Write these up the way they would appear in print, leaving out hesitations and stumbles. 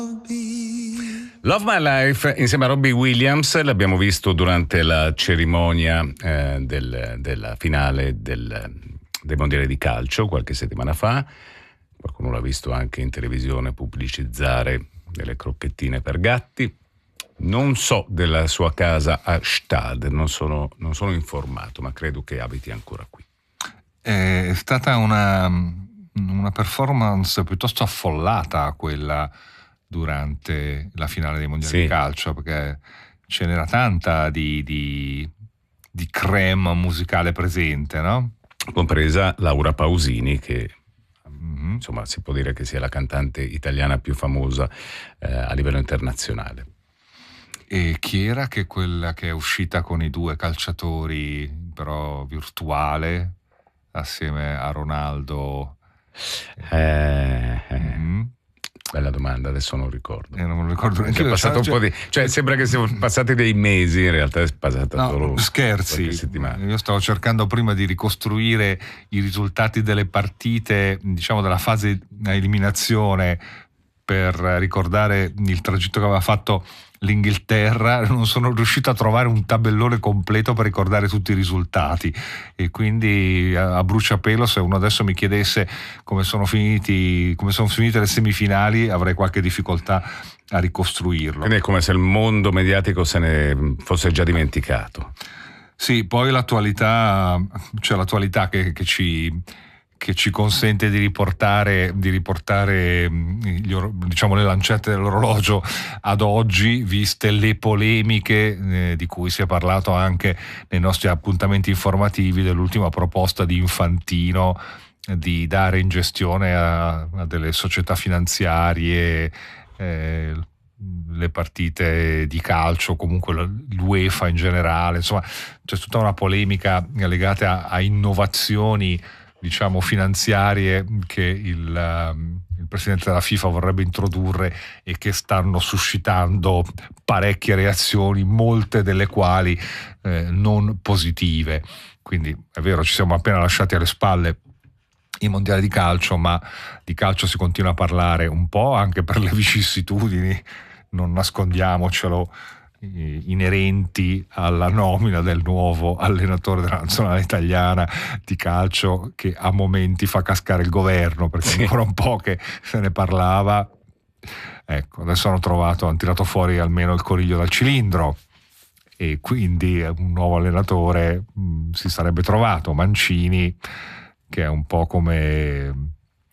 Love My Life insieme a Robbie Williams l'abbiamo visto durante la cerimonia della finale dei mondiali di calcio qualche settimana fa. Qualcuno l'ha visto anche in televisione pubblicizzare delle crocchettine per gatti. Non so della sua casa a Stade, non sono informato, ma credo che abiti ancora qui. È stata una performance piuttosto affollata quella durante la finale dei mondiali di calcio, perché ce n'era tanta di crème musicale presente, no? Compresa Laura Pausini, che insomma si può dire che sia la cantante italiana più famosa a livello internazionale. E chi era che quella che è uscita con i due calciatori, però virtuale, assieme a Ronaldo? Bella domanda, adesso non ricordo. Non ricordo neanche. È passato un po' di... Cioè, sembra che siano passati dei mesi, in realtà è passata solo scherzi. Settimana. Io stavo cercando prima di ricostruire i risultati delle partite, diciamo della fase a eliminazione, per ricordare il tragitto che aveva fatto l'Inghilterra. Non sono riuscito a trovare un tabellone completo per ricordare tutti i risultati, e quindi a bruciapelo, se uno adesso mi chiedesse come sono finite le semifinali, avrei qualche difficoltà a ricostruirlo. Quindi è come se il mondo mediatico se ne fosse già dimenticato. Sì, poi l'attualità che ci consente di riportare diciamo le lancette dell'orologio ad oggi, viste le polemiche di cui si è parlato anche nei nostri appuntamenti informativi, dell'ultima proposta di Infantino di dare in gestione a delle società finanziarie le partite di calcio, comunque l'UEFA in generale. Insomma, c'è tutta una polemica legata a innovazioni, diciamo, finanziarie che il presidente della FIFA vorrebbe introdurre e che stanno suscitando parecchie reazioni, molte delle quali non positive. Quindi è vero, ci siamo appena lasciati alle spalle i mondiali di calcio, ma di calcio si continua a parlare un po' anche per le vicissitudini, non nascondiamocelo, inerenti alla nomina del nuovo allenatore della nazionale italiana di calcio, che a momenti fa cascare il governo, perché ancora un po' che se ne parlava. Ecco, adesso hanno tirato fuori almeno il coniglio dal cilindro, e quindi un nuovo allenatore si sarebbe trovato. Mancini, che è un po' come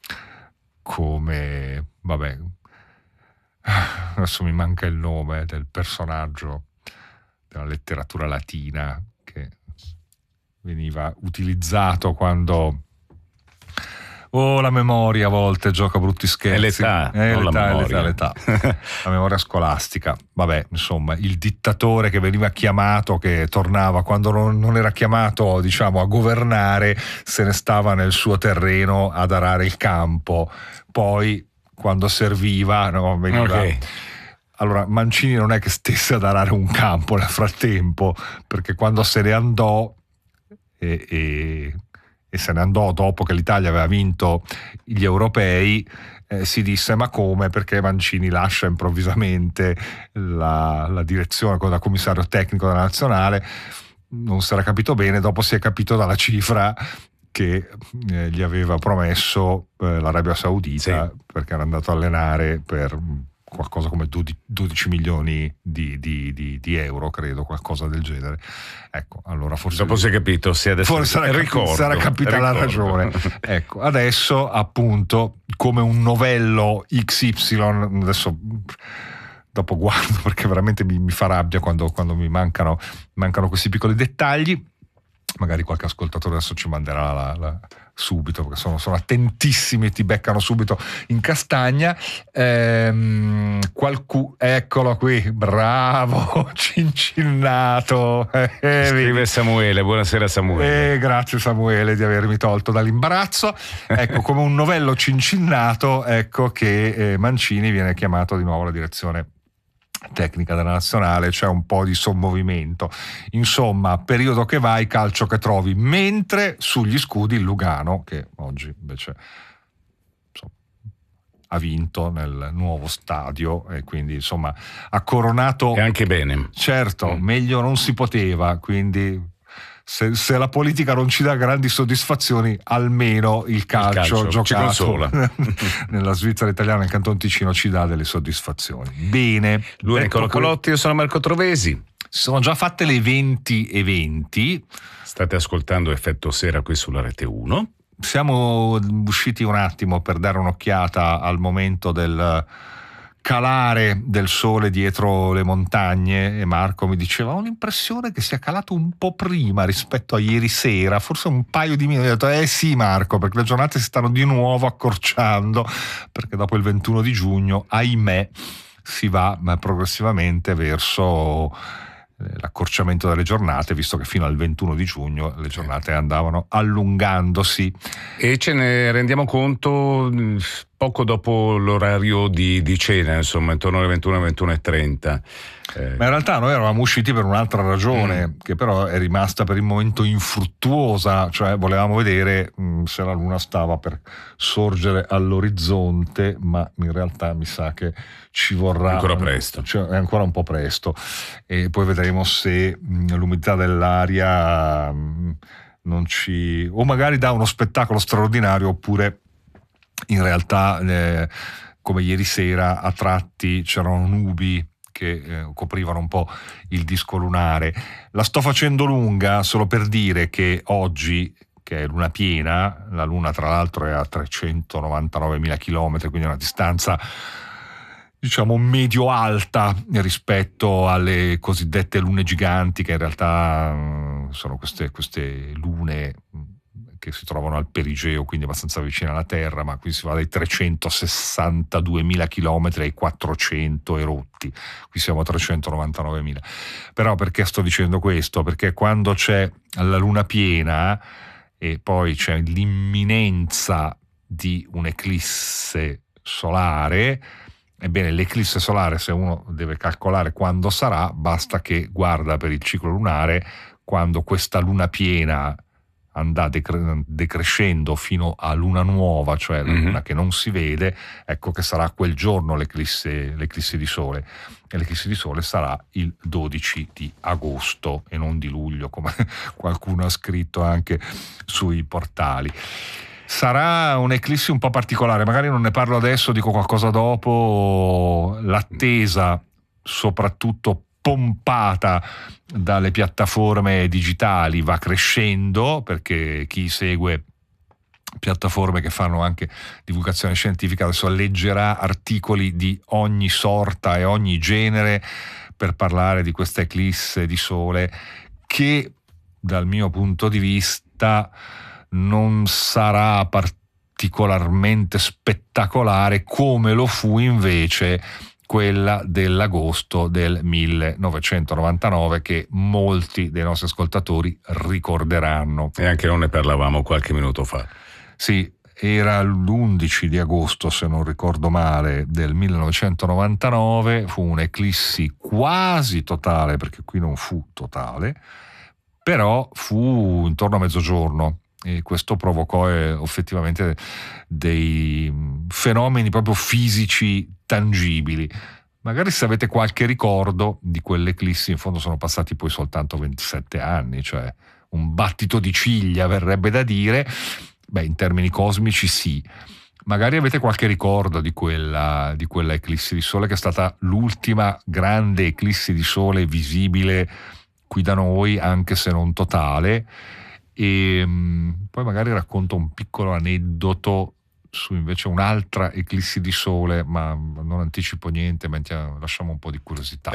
vabbè, adesso mi manca il nome del personaggio della letteratura latina che veniva utilizzato quando la memoria a volte gioca brutti scherzi. È l'età. La memoria scolastica. Vabbè, insomma, il dittatore che veniva chiamato, che tornava quando non era chiamato, diciamo, a governare, se ne stava nel suo terreno ad arare il campo. Poi quando serviva, no, veniva. Okay. Allora, Mancini non è che stesse ad arare un campo nel frattempo, perché quando se ne andò e se ne andò dopo che l'Italia aveva vinto gli europei, si disse: ma come? Perché Mancini lascia improvvisamente la direzione da commissario tecnico della nazionale? Non si era capito bene. Dopo si è capito dalla cifra che gli aveva promesso l'Arabia Saudita, perché era andato a allenare per qualcosa come 12 milioni di euro, credo, qualcosa del genere. Ecco, allora forse dopo si è capito, sarà capita la ragione. Ecco, adesso appunto, come un novello XY, adesso dopo guardo perché veramente mi fa rabbia quando mi mancano questi piccoli dettagli. Magari qualche ascoltatore adesso ci manderà subito, perché sono attentissimi e ti beccano subito in castagna. Eccolo qui, bravo, Cincinnato. Scrive Samuele. Buonasera Samuele. Grazie Samuele di avermi tolto dall'imbarazzo. Ecco, come un novello Cincinnato, ecco che Mancini viene chiamato di nuovo alla direzione tecnica della nazionale. C'è un po' di sommovimento, insomma, periodo che vai, calcio che trovi, mentre sugli scudi il Lugano, che oggi invece ha vinto nel nuovo stadio e quindi insomma ha coronato, e anche bene, certo, meglio non si poteva, quindi se la politica non ci dà grandi soddisfazioni, almeno il calcio giocato nella Svizzera italiana, nel Canton Ticino, ci dà delle soddisfazioni. Bene, lui è Nicola Colotti, io sono Marco Trovesi. Sono già fatte le 20:20. State ascoltando Effetto Sera qui sulla Rete 1. Siamo usciti un attimo per dare un'occhiata al momento del calare del sole dietro le montagne, e Marco mi diceva: ho l'impressione che sia calato un po' prima rispetto a ieri sera, forse un paio di minuti. Ho detto sì Marco, perché le giornate si stanno di nuovo accorciando, perché dopo il 21 di giugno, ahimè, si va progressivamente verso l'accorciamento delle giornate, visto che fino al 21 di giugno le giornate andavano allungandosi. E ce ne rendiamo conto poco dopo l'orario di cena, insomma intorno alle 21 e 21:30. Ma in realtà noi eravamo usciti per un'altra ragione, che però è rimasta per il momento infruttuosa, cioè volevamo vedere se la luna stava per sorgere all'orizzonte, ma in realtà mi sa che ci vorrà ancora presto, cioè è ancora un po' presto, e poi vedremo se l'umidità dell'aria non ci, o magari dà uno spettacolo straordinario, oppure in realtà come ieri sera a tratti c'erano nubi che coprivano un po' il disco lunare. La sto facendo lunga solo per dire che oggi, che è luna piena, la luna tra l'altro è a 399.000 chilometri, quindi una distanza diciamo medio-alta rispetto alle cosiddette lune giganti, che in realtà sono queste lune che si trovano al perigeo, quindi abbastanza vicine alla Terra, ma qui si va dai 362.000 chilometri ai 400 erotti, qui siamo a 399.000. Però perché sto dicendo questo? Perché quando c'è la luna piena e poi c'è l'imminenza di un'eclisse solare, ebbene l'eclisse solare, se uno deve calcolare quando sarà, basta che guarda per il ciclo lunare, quando questa luna piena andrà decrescendo fino a luna nuova, cioè la luna che non si vede, ecco che sarà quel giorno l'eclisse di sole, e l'eclisse di sole sarà il 12 di agosto e non di luglio, come qualcuno ha scritto anche sui portali. Sarà un'eclissi un po' particolare, magari non ne parlo adesso, dico qualcosa dopo. L'attesa, soprattutto pompata dalle piattaforme digitali, va crescendo, perché chi segue piattaforme che fanno anche divulgazione scientifica adesso leggerà articoli di ogni sorta e ogni genere per parlare di questa eclisse di sole, che dal mio punto di vista non sarà particolarmente spettacolare come lo fu invece quella dell'agosto del 1999, che molti dei nostri ascoltatori ricorderanno. E anche noi ne parlavamo qualche minuto fa. Sì, era l'11 di agosto, se non ricordo male, del 1999, fu un'eclissi quasi totale, perché qui non fu totale, però fu intorno a mezzogiorno, e questo provocò effettivamente dei fenomeni proprio fisici tangibili. Magari se avete qualche ricordo di quell'eclissi, in fondo sono passati poi soltanto 27 anni, cioè un battito di ciglia verrebbe da dire. Beh, in termini cosmici sì. Magari avete qualche ricordo di quella eclissi di sole, che è stata l'ultima grande eclissi di sole visibile qui da noi, anche se non totale. E poi magari racconto un piccolo aneddoto su invece un'altra eclissi di sole, ma non anticipo niente, ma lasciamo un po' di curiosità.